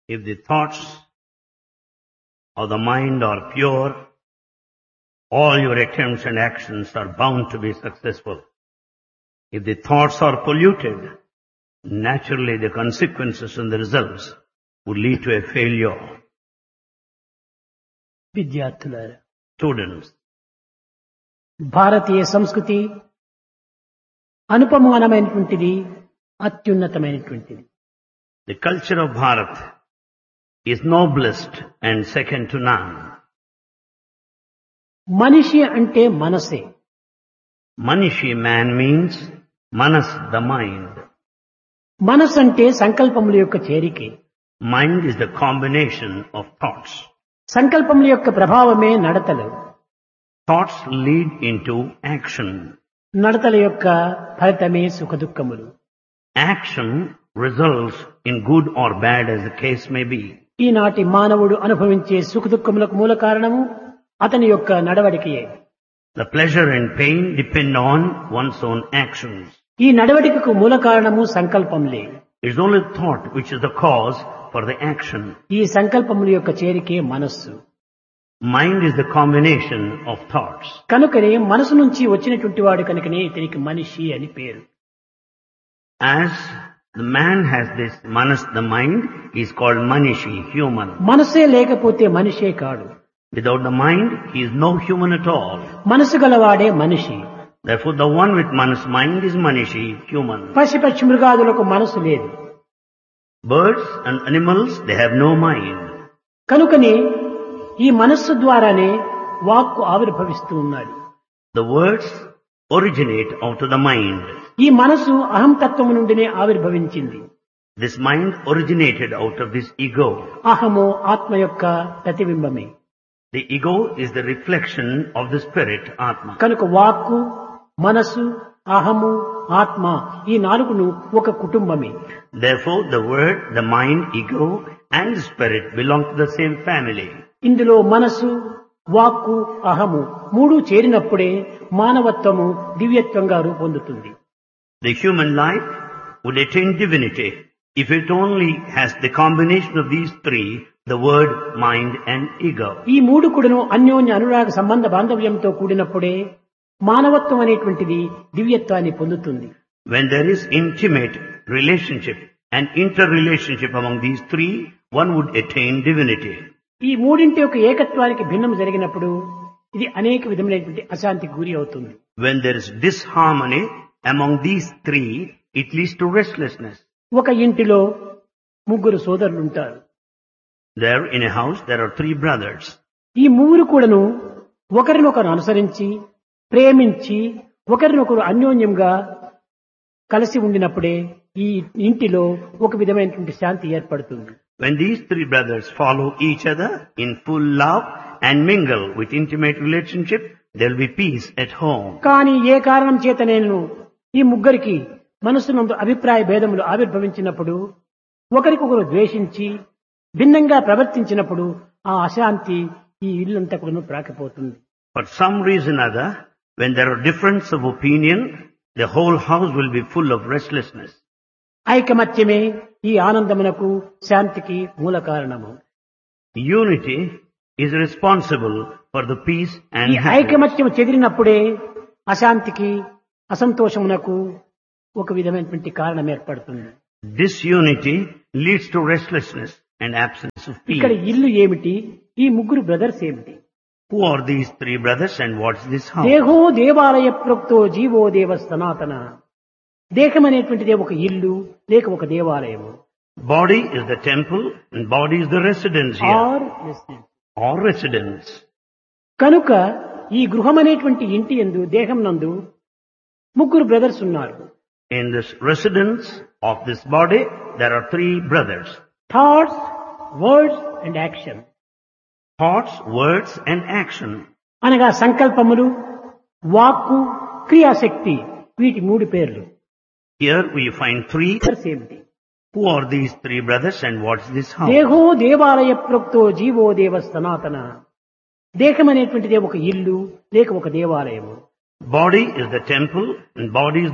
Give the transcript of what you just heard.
If the thoughts of the mind are pure, all your attempts and actions are bound to be successful. If the thoughts are polluted, naturally the consequences and the results would lead to a failure. విద్యార్థులారా, Students, భారతీయ సంస్కృతి అనుపమానమైనటువంటిది, అత్యున్నతమైనటువంటిది. the culture of Bharat is noblest and second to none. మనిషి అంటే మనసే. Manishi man means manas, the mind. మనసు అంటే సంకల్పముల యొక్క చేరికే. Mind is the combination of thoughts. సంకల్పముల యొక్క ప్రభావమే నడతలు. Thoughts lead into action. నడతల యొక్క ఫలితమే సుఖదుఖములు. Action results in good or bad as the case may be. ఈనాటి మానవుడు అనుభవించే సుఖదుఖములకు మూల కారణము అతని యొక్క నడవడికయే. The pleasure and pain depend on one's own actions. ఈ నడవడికకు మూల కారణము సంకల్పంలే. It's only thought which is the cause for the action. ఈ సంకల్పముల యొక్క చేరికే మనస్సు. Mind is the combination of thoughts. కనుకనే మనసు నుంచి వచ్చినటువంటి వాడు కనుకనే ఇతనికి మనిషి అని పేరు. As the man has this manas, the mind, he is called manishi, human. మనసే లేకపోతే మనిషే కాడు. Without the mind, he is no human at all. మనసు గలవాడే మనిషి. Therefore, the one with manas mind is manishi, human. పశు మృగాదులకు మనసు లేదు. Birds and animals, they have no mind. కనుకనే ఈ మనస్సు ద్వారానే వాక్కు ఆవిర్భవిస్తూ ఉన్నది. The words originate out of the mind. ఈ మనసు అహంతత్వము నుండినే ఆవిర్భవించింది. This mind originated out of this ego. అహము ఆత్మ యొక్క ప్రతిబింబమే. The ego is the reflection of the spirit, Atma. కనుక వాక్కు, మనసు, అహము, ఆత్మ ఈ నాలుగును ఒక కుటుంబమే. Therefore, the word, the mind, ego and the spirit belong to the same family. ఇందులో మనసు, వాక్కు, అహము మూడు చేరినప్పుడే మానవత్వము దివ్యత్వంగా రూపొందుతుంది. The human life would attain divinity if it only has the combination of these three, the word, mind and ego. ఈ మూడు కూడాను అన్యోన్య అనురాగ సంబంధ బాంధవ్యంతో కూడినప్పుడే మానవత్వం అనేటువంటిది దివ్యత్వాన్ని పొందుతుంది. When there is intimate relationship and interrelationship among these three, one would attain divinity. ఈ మూడింటి యొక్క ఏకత్వానికి భిన్నం జరిగినప్పుడు ఇది అనేక విధములైనటువంటి అశాంతికి గురి అవుతుంది. When there is disharmony among these three, it leads to restlessness. ఒక ఇంటిలో ముగ్గురు సోదరులు ఉంటారు. There in a house, there are three brothers. ఈ ముగ్గురు కూడాను ఒకరినొకరు అనుసరించి, ప్రేమించి, ఒకరినొకరు అన్యోన్యంగా కలిసి ఉండినప్పుడే ఈ ఇంటిలో ఒక విధమైనటువంటి శాంతి ఏర్పడుతుంది. When these three brothers follow each other in full love and mingle with intimate relationship, there will be peace at home. కానీ ఏ కారణం చేత నేను ఈ ముగ్గురికి మనసునందు అభిప్రాయ భేదములు ఆవిర్భవించినప్పుడు, ఒకరికొకరు ద్వేషించి భిన్నంగా ప్రవర్తించినప్పుడు ఆ అశాంతి ఈ ఇల్లంతా కూడా ప్రాకిపోతుంది. For some reason or other, when there are difference of opinion, the whole house will be full of restlessness. ఐకమత్యమే ఈ ఆనందమునకు, శాంతికి మూల కారణము. Unity is responsible for the peace and ఈ happiness. ఐకమత్యం చెదిరినప్పుడే అశాంతికి, అసంతోషమునకు ఒక విధమైనటువంటి కారణం ఏర్పడుతుంది. Disunity leads to restlessness and absence of ఇక్కడ peace. ఇల్లు ఏమిటి, ఈ ముగ్గురు బ్రదర్స్ ఏమిటి? Who are these three brothers and what's this house? దేహో దేవాలయ ప్రోక్తో జీవో దేవ సనాతన. దేహం అనేటువంటిదే ఒక ఇల్లు లేక ఒక దేవాలయము. Body is the temple and body is the residence here. Are Or residence. కనుక ఈ గృహం అనేటువంటి ఇంటి యందు, దేహం నందు ముగ్గురు బ్రదర్స్ ఉన్నారు. In this residence of this body, there are three brothers. Thoughts, words and action. Thoughts, words and action. అనగా సంకల్పములు, వాక్కు, క్రియాశక్తి, వీటి మూడు పేర్లు. Here we find three. Brothers ఏమిటి? Who are these three brothers and what's this house? దేహో దేవాలయ ప్రోక్తో GO దేవ సనాతన. దేహం అనేటువంటిదే ఒక ఇల్లు లేక ఒక దేవాలయము. Body is the temple and body is